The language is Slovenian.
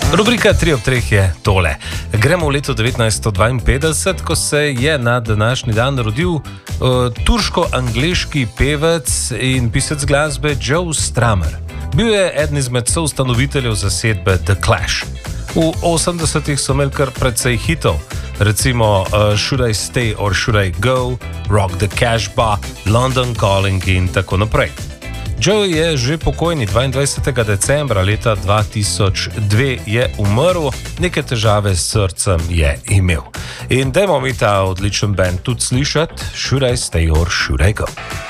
Rubrika 3 ob 3 je tole. Gremo v leto 1952, ko se je na današnji dan rodil turško-angleški pevec in pisec glasbe Joe Strummer. Bil je eden izmed soustanoviteljev zasedbe The Clash. V 80-ih so imeli kar precej hitov, recimo Should I Stay or Should I Go, Rock the Casbah, London Calling in tako naprej. Joe je že pokojni, 22. decembra leta 2002 je umrl, neke težave s srcem je imel. In dajmo mi ta odličen band tudi slišati, Should I Stay or Should I Go.